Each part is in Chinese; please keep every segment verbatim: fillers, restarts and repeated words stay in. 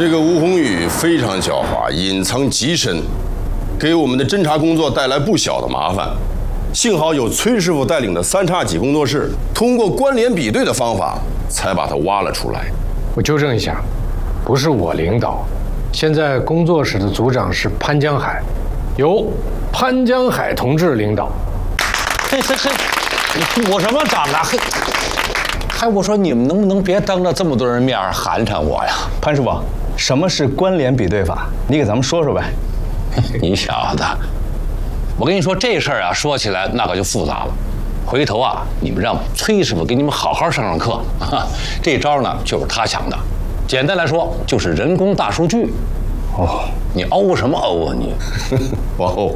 这个吴宏宇非常狡猾，隐藏极深，给我们的侦查工作带来不小的麻烦。幸好有崔师傅带领的三叉戟工作室，通过关联比对的方法，才把他挖了出来。 我纠正一下，不是我领导，现在工作室的组长是潘江海，由潘江海同志领导。 嘿嘿嘿，我什么长啊？嘿。 哎，我说你们能不能别当着这么多人面寒碜我呀？ 潘师傅，什么是关联比对法？你给咱们说说呗。 你小子，我跟你说这事儿啊，说起来那可就复杂了。回头啊，你们让崔师傅给你们好好上上课。啊、这招呢，就是他想的。简单来说，就是人工大数据。哦，你欧什么欧啊你？ 往后。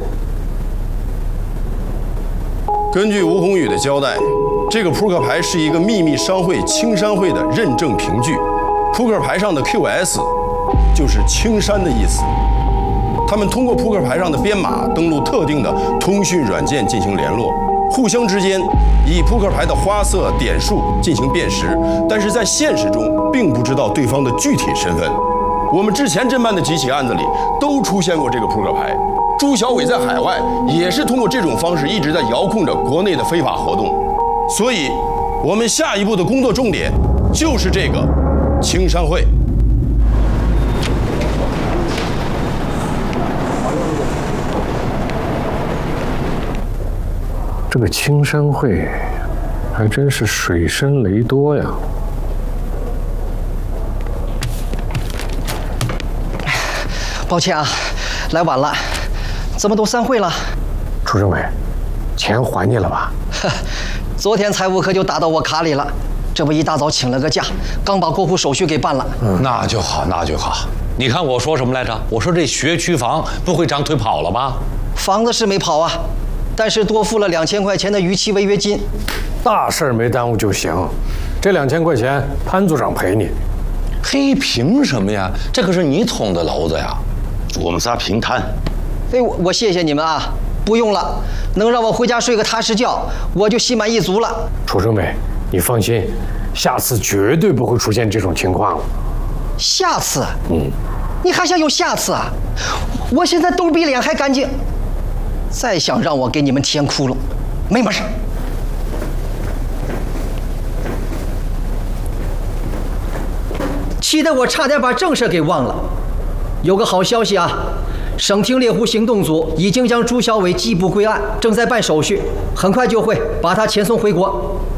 根据吴宏宇的交代。 这个扑克牌是一个秘密商会青山会的认证凭据，扑克牌上的 Q S 就是青山的意思。他们通过扑克牌上的编码登录特定的通讯软件进行联络，互相之间以扑克牌的花色、点数进行辨识，但是在现实中并不知道对方的具体身份。我们之前侦办的几起案子里都出现过这个扑克牌。朱小伟在海外也是通过这种方式一直在遥控着国内的非法活动。 所以，我们下一步的工作重点就是这个青山会。 这个青山会还真是水深雷多呀！ 抱歉啊，来晚了，怎么都散会了？ 楚政委，钱还你了吧？ 昨天财务科就打到我卡里了，这不一大早请了个假，刚把过户手续给办了。 嗯，那就好，那就好。你看我说什么来着？我说这学区房不会长腿跑了吧？ 房子是没跑啊，但是多付了两千块钱的逾期违约金。 大事没耽误就行，这两千块钱潘组长赔你。 嘿，凭什么呀？这可是你捅的娄子呀！ 我们仨平摊。 哎，我我谢谢你们啊。 不用了，能让我回家睡个踏实觉，我就心满意足了。 楚政委，你放心，下次绝对不会出现这种情况了。 下次？嗯，你还想有下次啊？我现在兜比脸还干净，再想让我给你们填窟窿，没门儿。气得我差点把正事给忘了。有个好消息啊！ 省厅猎狐行动组已经将朱小伟缉捕归案，正在办手续，很快就会把他遣送回国。